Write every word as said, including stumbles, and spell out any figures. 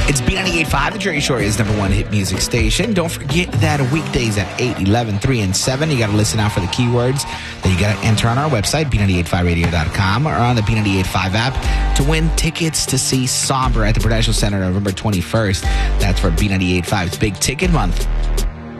It's B ninety-eight point five, the Jersey Shore's number one hit music station. Don't forget that weekdays at eight, eleven, three, and seven, you got to listen out for the keywords that you got to enter on our website, B ninety-eight five radio dot com, or on the B ninety-eight five app to win tickets to see Somber at the Prudential Center November twenty-first. That's for B ninety-eight five's Big Ticket Month.